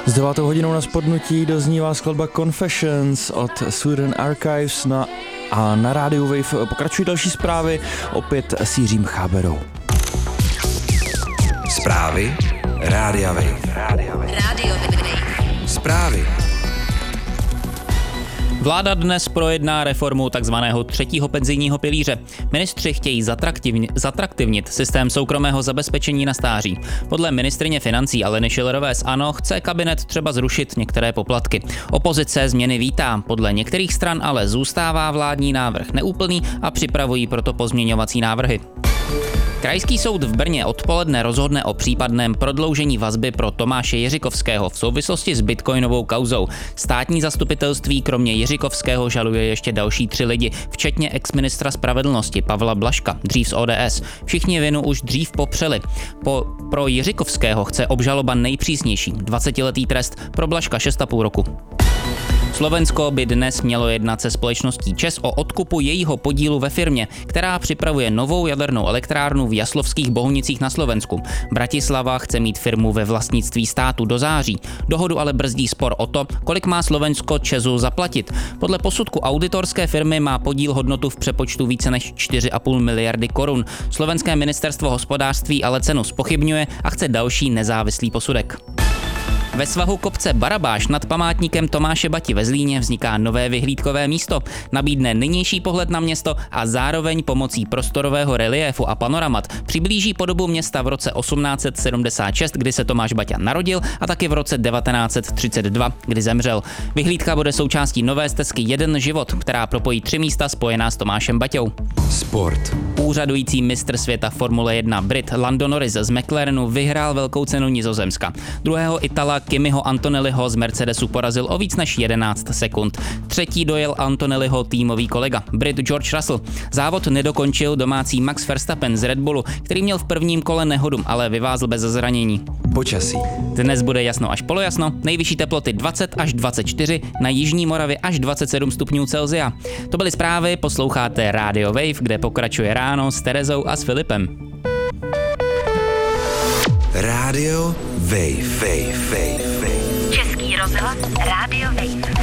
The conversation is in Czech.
S 9. hodinou na spodnutí doznívá skladba Confessions od Sweden Archives a na rádiu Wave pokračují další zprávy, opět s Jiřím Cháberou. Zprávy Rádia Wave. Radio Wave. Zprávy. Vláda dnes projedná reformu takzvaného třetího penzijního pilíře. Ministři chtějí zatraktivnit systém soukromého zabezpečení na stáří. Podle ministryně financí Aleny Schillerové z ANO chce kabinet třeba zrušit některé poplatky. Opozice změny vítá, podle některých stran ale zůstává vládní návrh neúplný a připravují proto pozměňovací návrhy. Krajský soud v Brně odpoledne rozhodne o případném prodloužení vazby pro Tomáše Jiříkovského v souvislosti s bitcoinovou kauzou. Státní zastupitelství kromě Jiříkovského žaluje ještě další 3 lidi, včetně exministra spravedlnosti Pavla Blažka, dřív z ODS. Všichni vinu už dřív popřeli. Pro Jiříkovského chce obžaloba nejpřísnější, 20letý trest, pro Blažka 6,5 roku. Slovensko by dnes mělo jednat se společností ČEZ o odkupu jejího podílu ve firmě, která připravuje novou jadernou elektrárnu v Jaslovských Bohunicích na Slovensku. Bratislava chce mít firmu ve vlastnictví státu do září. Dohodu ale brzdí spor o to, kolik má Slovensko ČEZu zaplatit. Podle posudku auditorské firmy má podíl hodnotu v přepočtu více než 4,5 miliardy korun. Slovenské ministerstvo hospodářství ale cenu zpochybňuje a chce další nezávislý posudek. Ve svahu kopce Barabáš nad památníkem Tomáše Bati ve Zlíně vzniká nové vyhlídkové místo. Nabídne nynější pohled na město a zároveň pomocí prostorového reliéfu a panoramat přiblíží podobu města v roce 1876, kdy se Tomáš Baťa narodil, a taky v roce 1932, kdy zemřel. Vyhlídka bude součástí nové stezky Jeden život, která propojí 3 místa spojená s Tomášem Baťou. Sport. Úřadující mistr světa Formule 1 Brit Lando Norris z McLarenu vyhrál velkou cenu Nizozemska. Druhého Itala Kimiho Antonelliho z Mercedesu porazil o víc než 11 sekund. Třetí dojel Antonelliho týmový kolega, Brit George Russell. Závod nedokončil domácí Max Verstappen z Red Bullu, který měl v prvním kole nehodu, ale vyvázl bez zranění. Počasí. Dnes bude jasno až polojasno, nejvyšší teploty 20 až 24, na jižní Moravě až 27 stupňů Celsia. To byly zprávy, posloucháte Radio Wave, kde pokračuje ráno s Terezou a s Filipem. Radio Wave. Český rozhlas Radio Wave.